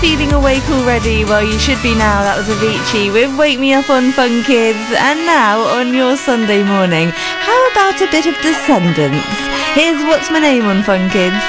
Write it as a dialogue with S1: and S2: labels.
S1: feeling awake already? Well, you should be now. That was Avicii with Wake Me Up on Fun Kids. And now, on your Sunday morning, how about a bit of Descendants? Here's What's My Name on Fun Kids.